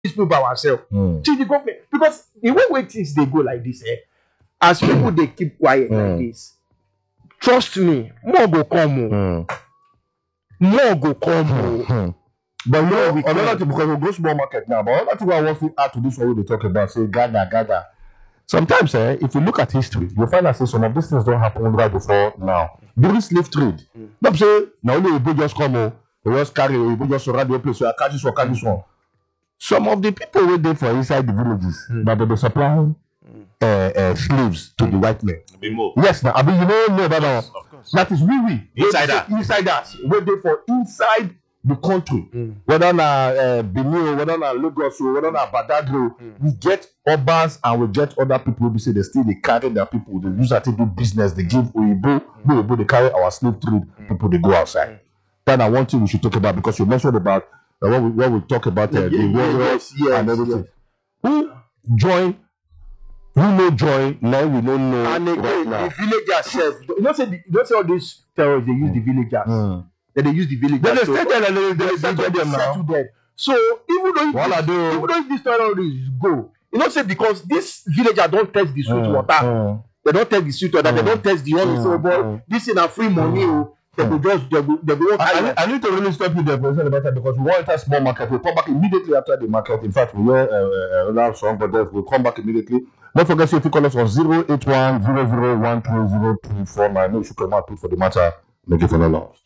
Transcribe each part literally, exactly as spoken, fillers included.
these people by ourselves. Mm. To the government. Because the way way things they go like this, eh, as people they keep quiet Mm. like this, trust me, more go come. Mm. More go come. Mm. But you know, we another can. thing, because we go small market now, but another thing I want to add to this one we talk about, say gather, gather. Sometimes, eh, if you look at history, you'll find that say some of these things don't happen right before now. During slave trade, Mm. not say now only people just come, oh, they just carry, people just surround the place, so I catch this one, catch this one. Some of the people were there for inside the villages, Mm. but they were supplying uh, uh, slaves to the white men. Bimbo. Yes, now I mean you know know about that. Of course. That is we we Insider. insiders wey dey for inside the country, Mm. whether na uh, Benin o, whether na Lagos o, whether na Badagry o, Mm. we get urbans and we get other people wey be say they still dey carry their people, they use that to do business, they give oyibo, mm. oyibo dey carry our slave trade, mm. people dey go outside. Mm. That na one thing we should talk about, because you mentioned about uh, when we when we talk about uh, the Yes, warriors yes, and everything. yes. Who join? Who no join? Now we don't know And right again, now. the villagers self, you know say the, you know say all these terrorists they use the villagers. Mm. Then they use the villagers. Then they to- stay there and they, they, they they settle settle them now. settle them. So even though if What I this, do? even though if these terrorists go, you know say because this villager don't test the sweet Mm, water, mm. they don't test the sweet water, they Mm. don't test the honey. Mm, So boy, mm. this is a free money. Oh, they go just they go they go work I, I, hard. need, I need to really stop you there for a second about that, because we want to enter small market. We'll come back immediately after the market. In fact, we will uh, uh, another song, but then we'll come back immediately. Don't forget to call us on zero eight one zero zero one two zero two four nine. No, you should come out for the matter. Make it for the lost.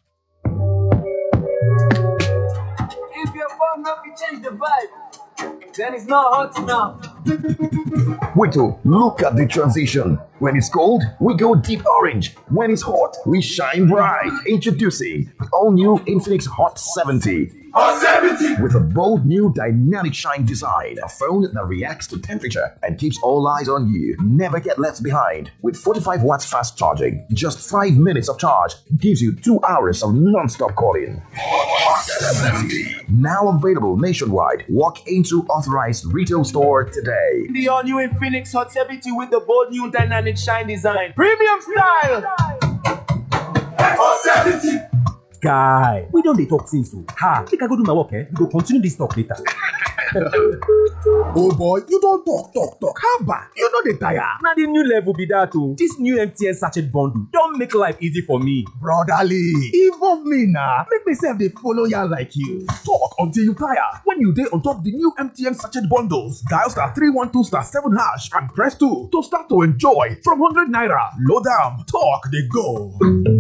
If your phone up, you change the vibe, then it's not hot enough. Wait, oh, look at the transition. When it's cold, we go deep orange. When it's hot, we shine bright. Introducing the all-new Infinix Hot seventy. Hot seventy! With a bold new dynamic shine design. A phone that reacts to temperature and keeps all eyes on you. Never get left behind. With forty-five watts fast charging, just five minutes of charge gives you two hours of non-stop calling. Hot seventy. Now available nationwide. Walk into authorized retail store today. The all new Infinix Hot seventy with the bold new dynamic shine design. Premium style! Hot seventy! Guy, we don't dey talk since o. Ha, make I go do my work, eh? We go continue this talk later. Oh boy, you don't talk, talk, talk. How about you know the tire? Na the new level be that o. This new M T N sachet bundle don make life easy for me. Brotherly, involve me now. Make myself they follow ya like you. Talk until you tire. When you day on top the new M T N sachet bundles, dial star three one two star seven hash and press two to start to enjoy from one hundred naira. Load down, talk they go.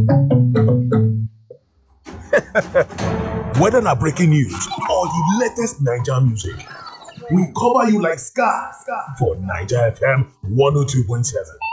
Whether na breaking news or the latest Niger music, we cover you like Scar for Niger F M one oh two point seven.